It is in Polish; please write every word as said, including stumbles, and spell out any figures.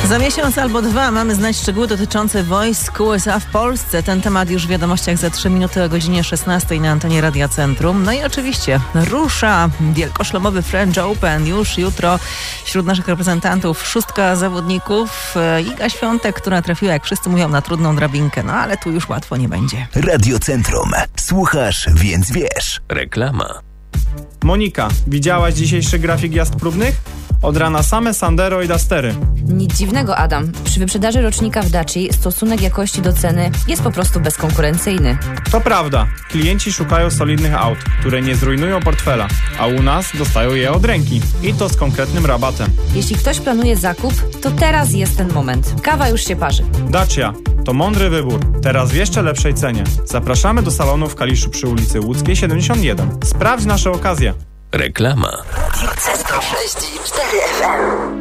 Za miesiąc albo dwa mamy znać szczegóły dotyczące wojsk U S A w Polsce. Ten temat już w wiadomościach za trzy minuty o godzinie szesnastej na antenie Radia Centrum. No i oczywiście rusza wielkoszlemowy French Open. Już jutro wśród naszych reprezentantów szóstka zawodników. Iga Świątek, która trafiła, jak wszyscy mówią, na trudną drabinkę. No ale tu już łatwo nie będzie. Radio Centrum. Słuchasz, więc wiesz. Reklama. Monika, widziałaś dzisiejszy grafik jazd próbnych? Od rana same Sandero i Dustery. Nic dziwnego, Adam. Przy wyprzedaży rocznika w Daci stosunek jakości do ceny jest po prostu bezkonkurencyjny. To prawda. Klienci szukają solidnych aut, które nie zrujnują portfela, a u nas dostają je od ręki. I to z konkretnym rabatem. Jeśli ktoś planuje zakup, to teraz jest ten moment. Kawa już się parzy. Dacia. To mądry wybór. Teraz w jeszcze lepszej cenie. Zapraszamy do salonu w Kaliszu przy ulicy Łódzkiej siedemdziesiąt jeden. Sprawdź nasze okazje. Reklama. Radio Centrum sześć i cztery F M.